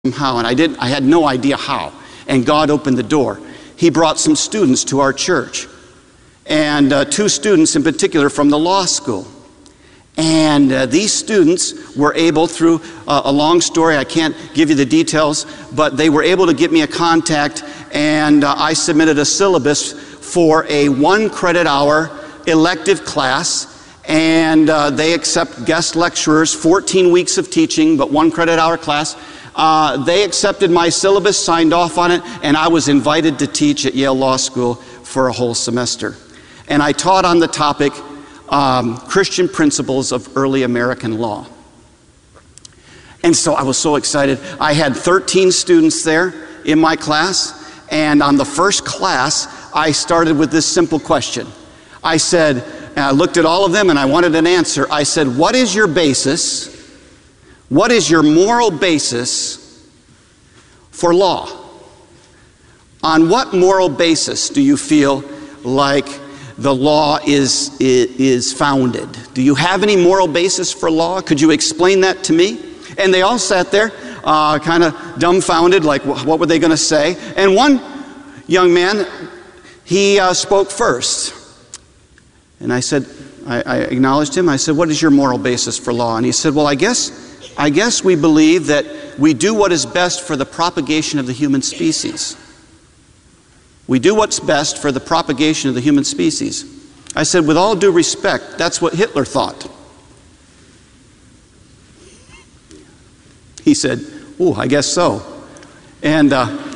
somehow, and I had no idea how. And God opened the door. He brought some students to our church, and two students in particular from the law school. And these students were able, through a long story, I can't give you the details, but they were able to get me a contact, and I submitted a syllabus for a 1 credit hour elective class. And they accept guest lecturers, 14 weeks of teaching, but 1 credit hour class. They accepted my syllabus, signed off on it, and I was invited to teach at Yale Law School for a whole semester. And I taught on the topic, Christian Principles of Early American Law. And so I was so excited. I had 13 students there in my class, and on the first class, I started with this simple question. I said, and I looked at all of them and I wanted an answer. I said, what is your basis? What is your moral basis for law? On what moral basis do you feel like the law is founded? Do you have any moral basis for law? Could you explain that to me? And they all sat there kind of dumbfounded, like what were they going to say? And one young man, he spoke first. And I said, I acknowledged him. I said, what is your moral basis for law? And he said, well, I guess we believe that we do what is best for the propagation of the human species. We do what's best for the propagation of the human species. I said, with all due respect, that's what Hitler thought. He said, oh, I guess so. And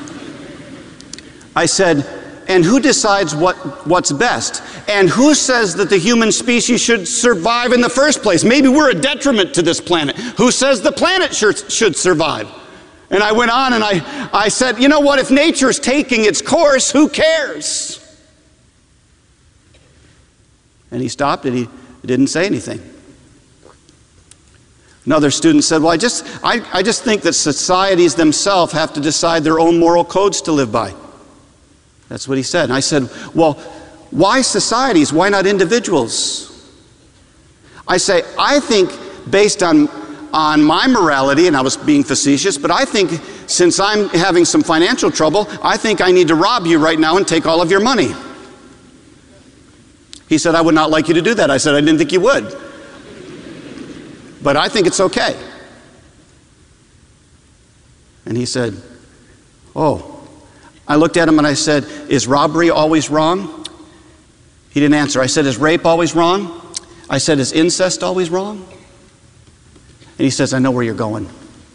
I said, and who decides what's best? And who says that the human species should survive in the first place? Maybe we're a detriment to this planet. Who says the planet should survive? And I went on and I said, you know what? If nature's taking its course, who cares? And he stopped and he didn't say anything. Another student said, well, I just think that societies themselves have to decide their own moral codes to live by. That's what he said. And I said, well, why societies? Why not individuals? I say, I think based on my morality, and I was being facetious, but I think since I'm having some financial trouble, I think I need to rob you right now and take all of your money. He said, I would not like you to do that. I said, I didn't think you would. But I think it's okay. And he said, oh. I looked at him and I said, is robbery always wrong? He didn't answer. I said, is rape always wrong? I said, is incest always wrong? And he says, I know where you're going.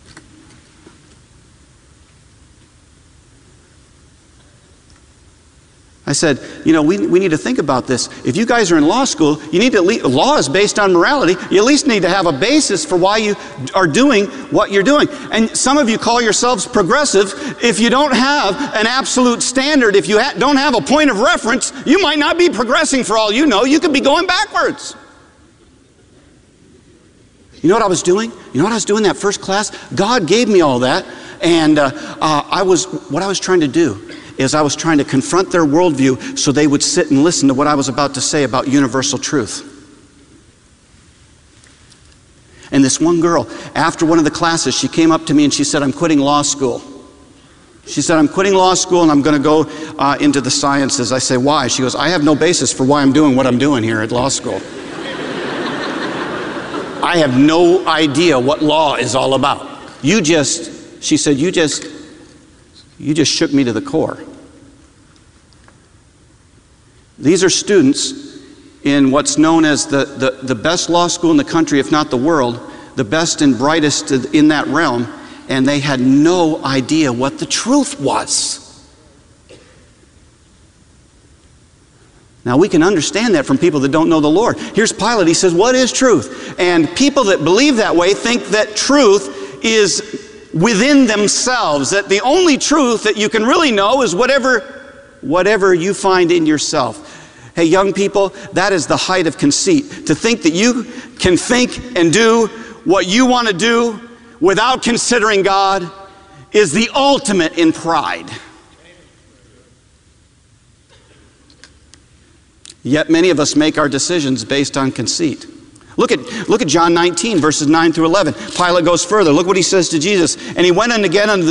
I said, you know, we need to think about this. If you guys are in law school, you need to law is based on morality. You at least need to have a basis for why you are doing what you're doing. And some of you call yourselves progressive. If you don't have an absolute standard, if you don't have a point of reference, you might not be progressing for all you know. You could be going backwards. You know what I was doing? You know what I was doing that first class? God gave me all that. And what I was trying to do is I was trying to confront their worldview so they would sit and listen to what I was about to say about universal truth. And this one girl, after one of the classes, she came up to me and she said, I'm quitting law school. She said, I'm quitting law school and I'm going to go into the sciences. I say, why? She goes, I have no basis for why I'm doing what I'm doing here at law school. I have no idea what law is all about. She said, you just shook me to the core. These are students in what's known as the best law school in the country, if not the world, the best and brightest in that realm, and they had no idea what the truth was. Now we can understand that from people that don't know the Lord. Here's Pilate, he says, what is truth? And people that believe that way think that truth is within themselves, that the only truth that you can really know is whatever you find in yourself. Hey, young people, that is the height of conceit. To think that you can think and do what you want to do without considering God is the ultimate in pride. Yet many of us make our decisions based on conceit. Look at John 19, verses 9 through 11. Pilate goes further. Look what he says to Jesus. And he went in again unto